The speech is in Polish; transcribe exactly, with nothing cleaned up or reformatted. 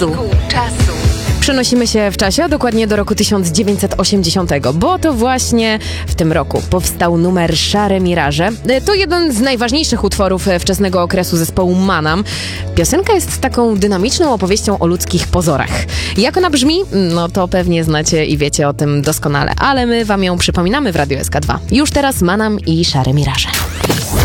czasu. Przenosimy się w czasie, a dokładnie do roku tysiąc dziewięćset osiemdziesiątego, bo to właśnie w tym roku powstał numer Szare Miraże. To jeden z najważniejszych utworów wczesnego okresu zespołu Manam. Piosenka jest taką dynamiczną opowieścią o ludzkich pozorach. Jak ona brzmi? No to pewnie znacie i wiecie o tym doskonale, ale my wam ją przypominamy w Radiu S K dwa. Już teraz Manam i Szare Miraże.